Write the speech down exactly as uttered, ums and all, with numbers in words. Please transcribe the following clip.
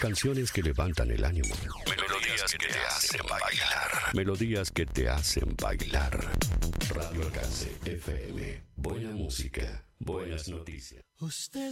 Canciones que levantan el ánimo. Melodías que te hacen bailar. Melodías que te hacen bailar. Radio Alcance F M. Buena música, buenas noticias. Usted